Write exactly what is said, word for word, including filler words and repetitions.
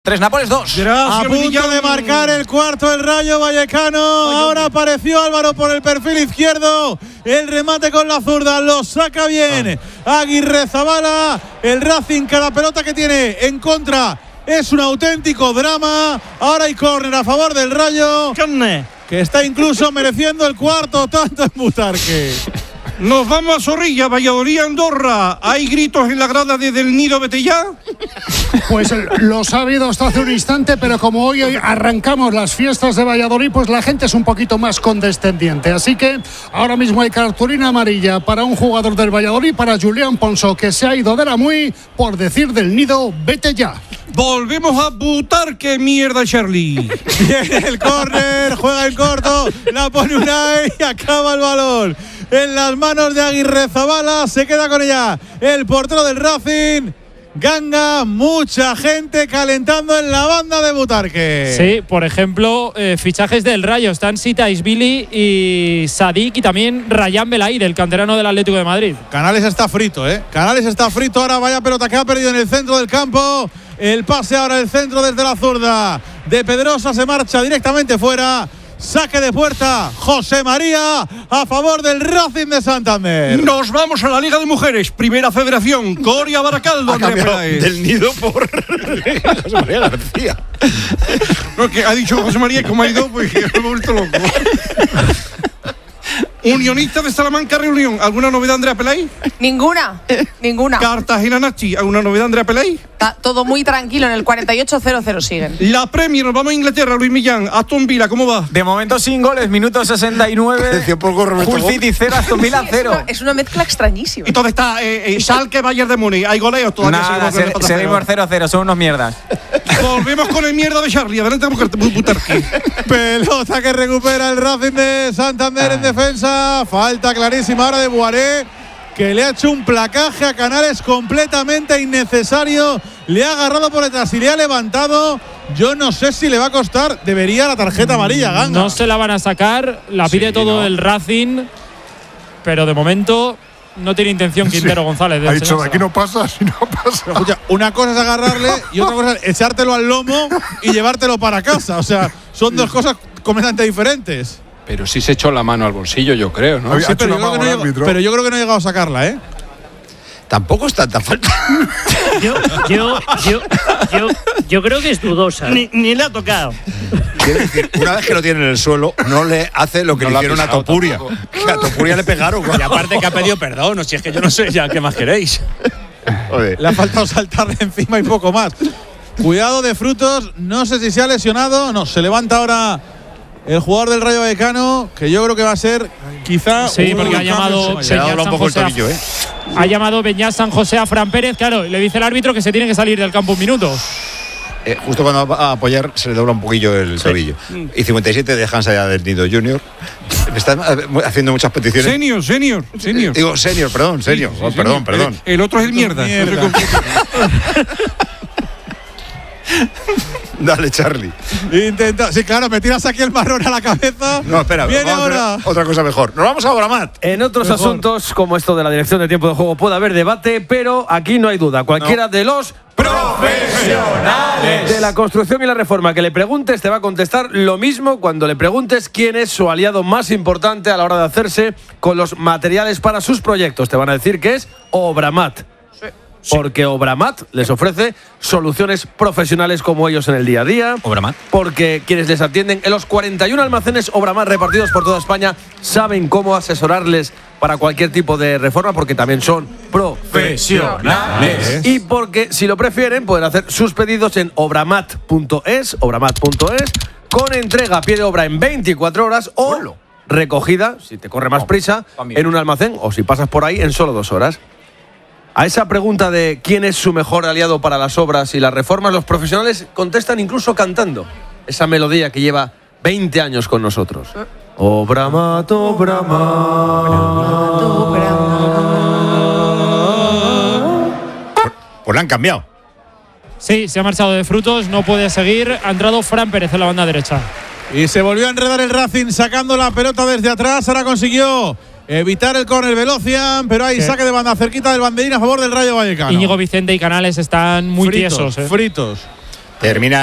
Tres Nápoles dos. A punto de marcar el cuarto el Rayo Vallecano. Ahora apareció Álvaro por el perfil izquierdo. El remate con la zurda lo saca bien Aguirrezabala. El Racing, cada pelota que tiene en contra es un auténtico drama. Ahora hay córner a favor del Rayo, que está incluso mereciendo el cuarto tanto en Butarque. Nos vamos a Zorrilla, Valladolid, Andorra. ¿Hay gritos en la grada desde el Nido Vete Ya? Pues los ha habido hasta hace un instante, pero como hoy arrancamos las fiestas de Valladolid, pues la gente es un poquito más condescendiente. Así que ahora mismo hay cartulina amarilla para un jugador del Valladolid, para Julián Ponso, que se ha ido de la muy por decir del Nido Vete Ya. Volvemos a Butarque, mierda, Charlie. Viene el córner, juega en corto, la pone Unai y acaba el balón en las manos de Aguirrezabala. Se queda con ella el portero del Racing. Ganga, mucha gente calentando en la banda de Butarque. Sí, por ejemplo, eh, fichajes del Rayo. Están Sita Isbili y Sadik, y también Rayán Belaí, del canterano del Atlético de Madrid. Canales está frito, ¿eh? Canales está frito. Ahora vaya pelota que ha perdido en el centro del campo. El pase ahora el centro desde la zurda de Pedrosa, se marcha directamente fuera. Saque de puerta, José María, a favor del Racing de Santander. Nos vamos a la Liga de Mujeres, Primera Federación, Coria Baracaldo. Ha cambiado del Nido por José María García. No, que ha dicho José María, como ha ido, pues me he vuelto loco. Unionista de Salamanca, Reunión. ¿Alguna novedad, Andrea Pelay? Ninguna, ninguna. Cartagena Nachi. ¿Alguna novedad, Andrea Pelay? Está todo muy tranquilo, en el cuarenta y ocho cero cero siguen. La Premier, nos vamos a Inglaterra, Luis Millán. Aston Villa, ¿cómo va? De momento sin goles, minuto sesenta y nueve. Hull City cero, Aston Villa cero. Es una, es una mezcla extrañísima. Y todo está eh, eh, Schalke, Bayern de Múnich. ¿Hay goleos todavía? Nada, se, seguimos cero cero, son unos mierdas. Volvemos con el mierda de Charlie. Adelante, Butarque. Pelota que recupera el Racing de Santander ah. en defensa. Falta clarísima ahora de Boiré, que le ha hecho un placaje a Canales completamente innecesario. Le ha agarrado por detrás y le ha levantado. Yo no sé si le va a costar. Debería la tarjeta amarilla, Ganga. No se la van a sacar. La pide sí, todo no. el Racing. Pero de momento no tiene intención Quintero sí. González. Ha dicho, de aquí no pasa, si no pasa. Pero, escucha, una cosa es agarrarle y otra cosa es echártelo al lomo y llevártelo para casa. O sea, son dos cosas completamente diferentes. Pero sí se echó la mano al bolsillo, yo creo, ¿no? Sí, pero, yo no llegó, pero yo creo que no ha llegado a sacarla, ¿eh? Tampoco es tanta falta. Yo, yo, yo, yo, yo creo que es dudosa. Ni, ni le ha tocado. Quiero decir, una vez que lo tiene en el suelo, no le hace lo que no le hicieron a Topuria. Que a Topuria le pegaron. Y aparte que ha pedido perdón, o si es que yo no sé ya qué más queréis. Le ha faltado saltarle encima y poco más. Cuidado de Frutos, no sé si se ha lesionado. No, se levanta ahora el jugador del Rayo Vallecano, que yo creo que va a ser quizá. Sí, porque ha llamado Beñat San José. Tobillo, ¿eh? Ha llamado Beñat San José a Fran Pérez, claro, y le dice el árbitro que se tiene que salir del campo un minuto. Eh, justo cuando va a apoyar se le dobla un poquillo el sí. tobillo. Y cincuenta y siete dejan allá del Nido Junior. Me están haciendo muchas peticiones. Senior, senior, senior. Digo, senior, perdón, senior. Sí, sí, oh, perdón, senior. perdón. El, el otro es el mierda. mierda. Dale, Charlie. Intenta. Sí, claro, me tiras aquí el marrón a la cabeza. No, espera, viene ahora. Otra cosa mejor. Nos vamos a Obramat. En otros mejor. asuntos, como esto de la dirección de tiempo de juego, puede haber debate, pero aquí no hay duda. Cualquiera no. de los profesionales de la construcción y la reforma que le preguntes te va a contestar lo mismo cuando le preguntes quién es su aliado más importante a la hora de hacerse con los materiales para sus proyectos. Te van a decir que es Obramat. Porque Obramat les ofrece soluciones profesionales como ellos en el día a día. Obramat. Porque quienes les atienden en los cuarenta y uno almacenes Obramat repartidos por toda España saben cómo asesorarles para cualquier tipo de reforma, porque también son profesionales. Y porque, si lo prefieren, pueden hacer sus pedidos en obramat punto es, obramat punto es, con entrega a pie de obra en veinticuatro horas o Hola. recogida, si te corre más prisa, en un almacén, o si pasas por ahí, en solo dos horas. A esa pregunta de quién es su mejor aliado para las obras y las reformas, los profesionales contestan incluso cantando esa melodía que lleva veinte años con nosotros. Obramat, Obramat, Obramat. Pues la han cambiado. Sí, se ha marchado de Frutos, no puede seguir. Ha entrado Fran Pérez en la banda derecha. Y se volvió a enredar el Racing sacando la pelota desde atrás. Ahora consiguió evitar el córner Velocian, pero hay ¿Qué? saque de banda cerquita del banderín a favor del Rayo Vallecano. Íñigo Vicente y Canales están muy fritos, tiesos. ¿eh? Fritos. Termina